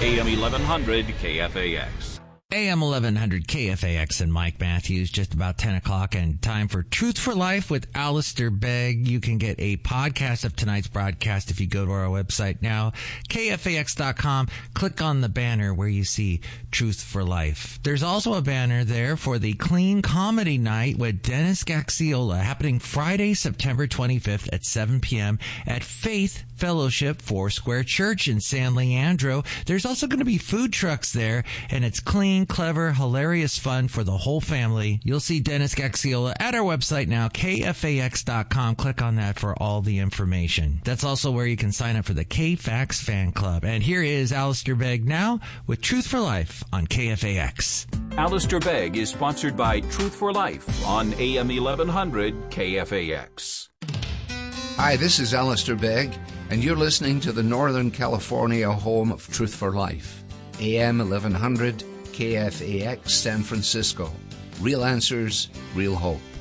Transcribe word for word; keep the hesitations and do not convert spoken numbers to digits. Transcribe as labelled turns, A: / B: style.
A: A M eleven hundred K F A X.
B: A M eleven hundred K F A X and Mike Matthews, just about ten o'clock, and time for Truth for Life with Alistair Begg. You can get a podcast of tonight's broadcast if you go to our website now, K F A X dot com. Click on the banner where you see Truth for Life. There's also a banner there for the Clean Comedy Night with Dennis Gaxiola, happening Friday, September twenty-fifth at seven p.m. at Faith Fellowship Foursquare Church in San Leandro. There's also going to be food trucks there, and it's clean, clever, hilarious fun for the whole family. You'll see Dennis Gaxiola at our website now, K F A X dot com. Click on that for all the information. That's also where you can sign up for the K-Fax fan club. And here is Alistair Begg now with Truth for Life on K F A X.
A: Alistair Begg is sponsored by Truth for Life on A M eleven hundred K F A X.
C: Hi, this is Alistair Begg, and you're listening to the Northern California home of Truth for Life, A M eleven hundred K F A X San Francisco. Real answers, real hope.